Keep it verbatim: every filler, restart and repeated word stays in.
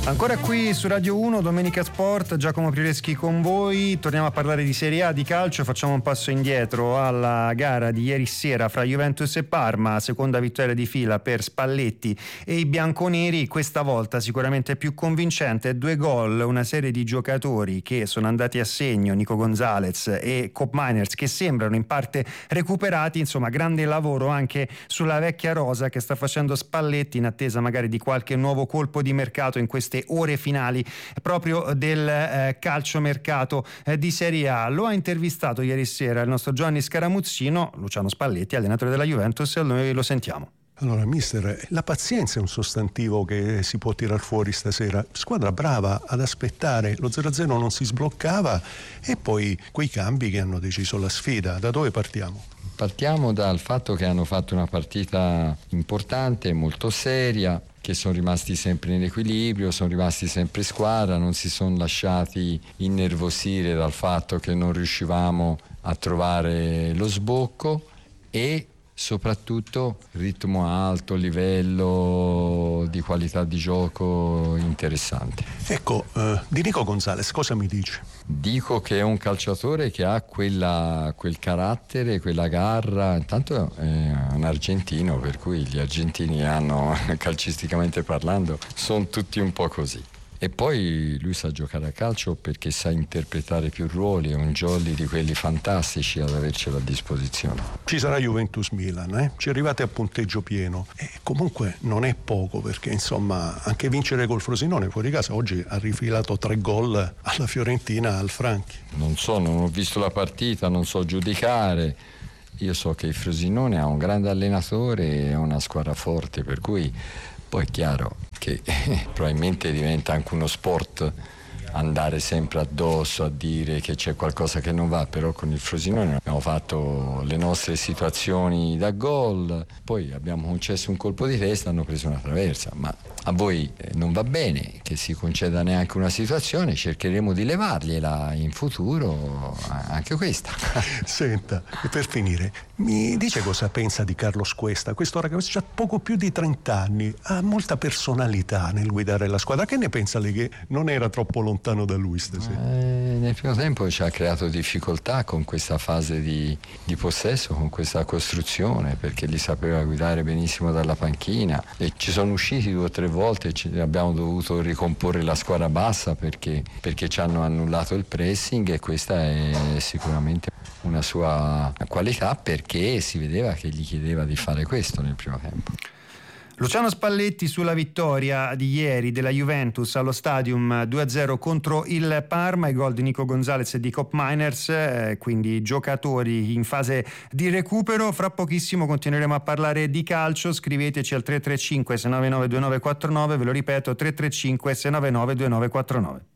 Ancora qui su Radio uno, Domenica Sport, Giacomo Prireschi con voi. Torniamo a parlare di Serie A, di calcio. Facciamo un passo indietro alla gara di ieri sera fra Juventus e Parma, seconda vittoria di fila per Spalletti e i bianconeri, questa volta sicuramente più convincente. Due gol, una serie di giocatori che sono andati a segno, Nico Gonzalez e Koopmeiners, che sembrano in parte recuperati. Insomma, grande lavoro anche sulla vecchia rosa che sta facendo Spalletti, in attesa magari di qualche nuovo colpo di mercato in queste ore finali proprio del eh, calciomercato eh, di Serie A. Lo ha intervistato ieri sera il nostro Gianni Scaramuzzino, Luciano Spalletti, allenatore della Juventus, e noi lo sentiamo. Allora, mister, la pazienza è un sostantivo che si può tirar fuori stasera. Squadra brava ad aspettare, lo zero a zero non si sbloccava e poi quei cambi che hanno deciso la sfida. Da dove partiamo? Partiamo dal fatto che hanno fatto una partita importante, molto seria, che sono rimasti sempre in equilibrio, sono rimasti sempre squadra, non si sono lasciati innervosire dal fatto che non riuscivamo a trovare lo sbocco e soprattutto ritmo alto, livello di qualità di gioco interessante. Ecco, eh, di Nico Gonzalez cosa mi dici? Dico che è un calciatore che ha quella, quel carattere, quella garra. Intanto è un argentino, per cui gli argentini hanno, calcisticamente parlando, sono tutti un po' così. E poi lui sa giocare a calcio perché sa interpretare più ruoli, è un jolly di quelli fantastici ad avercelo a disposizione. Ci sarà Juventus-Milan, eh? Ci arrivate a punteggio pieno e comunque non è poco, perché insomma anche vincere col Frosinone fuori casa oggi ha rifilato tre gol alla Fiorentina, al Franchi. Non so, non ho visto la partita, non so giudicare. Io so che il Frosinone ha un grande allenatore e una squadra forte, per cui poi è chiaro che eh, probabilmente diventa anche uno sport andare sempre addosso a dire che c'è qualcosa che non va, però con il Frosinone abbiamo fatto le nostre situazioni da gol, poi abbiamo concesso un colpo di testa, hanno preso una traversa, ma a voi non va bene che si conceda neanche una situazione, cercheremo di levargliela in futuro, anche questa. Senta, e per finire, mi dice cosa pensa di Carlos Cuesta? Questo ragazzo ha poco più di trenta anni, ha molta personalità nel guidare la squadra. Che ne pensa lei, che non era troppo lontano da lui stasera? Eh, nel primo tempo ci ha creato difficoltà con questa fase di, di possesso, con questa costruzione, perché li sapeva guidare benissimo dalla panchina e ci sono usciti due o tre volte, ci abbiamo dovuto ricomporre la squadra bassa perché, perché ci hanno annullato il pressing, e questa è sicuramente una sua qualità, perché si vedeva che gli chiedeva di fare questo nel primo tempo. Luciano Spalletti sulla vittoria di ieri della Juventus allo Stadium due a zero contro il Parma, i gol di Nico Gonzalez e di Koopmeiners, eh, quindi giocatori in fase di recupero. Fra pochissimo continueremo a parlare di calcio. Scriveteci al tre tre cinque sei nove nove due nove quattro nove, ve lo ripeto, tre tre cinque sei nove nove due nove quattro nove.